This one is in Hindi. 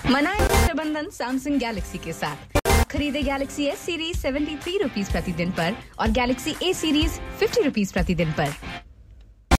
मनाएं रक्षाबंधन सैमसंग गैलेक्सी के साथ। खरीदे गैलेक्सी एस सीरीज 73 रुपीज प्रति दिन पर और गैलेक्सी ए सीरीज 50 रुपीज प्रति दिन पर।